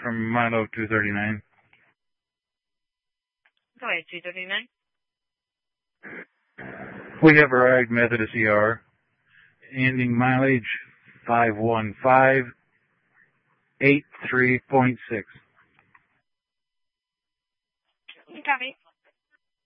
from Milo 239. Go ahead, 239. We have a ride Methodist ER, ending mileage 51583.6. Copy.